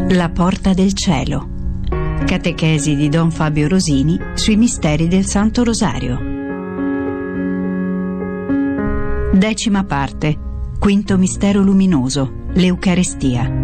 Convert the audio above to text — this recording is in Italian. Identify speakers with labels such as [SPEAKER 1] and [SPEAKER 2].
[SPEAKER 1] La porta del cielo. Catechesi di Don Fabio Rosini sui misteri del Santo Rosario. 10ª parte. Quinto mistero luminoso, l'Eucaristia.